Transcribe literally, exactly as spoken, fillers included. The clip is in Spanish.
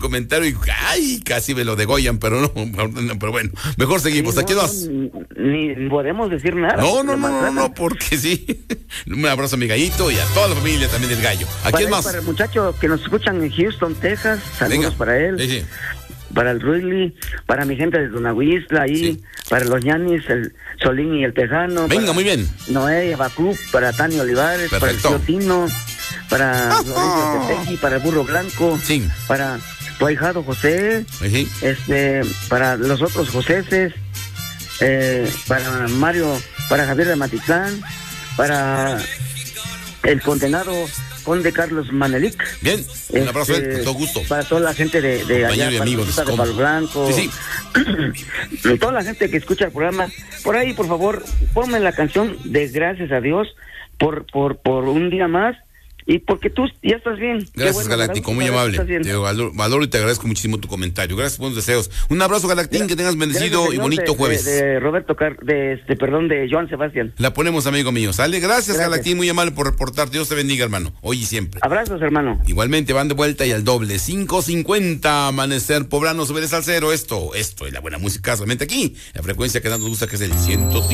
comentario y ¡ay! Casi me lo degollan, pero no, no pero bueno, mejor seguimos. Sí, Aquí no, vas. No, ni podemos decir nada. No, no, no, no, no, porque sí. Un abrazo a mi gallito y a toda la familia también del gallo. ¿A quién más? Para el muchacho que nos escuchan en Houston, Texas, saludos Venga. para él. Sí, sí. Para el Ruili, para mi gente de Donahuistla, ahí, Sí. para los ñanis, el Solín y el Tejano. Venga, para muy bien. Noé Abacú, para Tani Olivares, Perfecto. para el tío Tino, para Lorenzo Tepeji, para el Burro Blanco, Sí. para tu ahijado José, Sí. este, para los otros Joséses, eh, para Mario, para Javier de Matitlán, para el condenado Conde Carlos Manelik. Bien, un abrazo a él, Este, con todo gusto. Para toda la gente de, de Compañero allá, y para amigo la de Ruta de Scom. Palo Blanco. Sí, sí. Toda la gente que escucha el programa, por ahí, por favor, ponme la canción de Gracias a Dios por, por, por un día más. Y porque tú ya estás bien. Qué Gracias, bueno, Galáctico, muy Galáctico, amable. estás bien. Te valoro, valoro y te agradezco muchísimo tu comentario. Gracias, buenos deseos. Un abrazo, Galactín, que tengas bendecido Gracias, y señor, bonito de, jueves. De, de Roberto Car de este, perdón, de Joan Sebastián. La ponemos, amigo mío. ¿Sale? Gracias, Gracias. Galactín, muy amable por reportar. Dios te bendiga, hermano. Hoy y siempre. Abrazos, hermano. Igualmente, van de vuelta y al doble. cinco cincuenta, Amanecer Poblano, subir al cero. Esto, esto es la buena música, solamente aquí. La frecuencia que tanto nos gusta, que es el ciento cinco.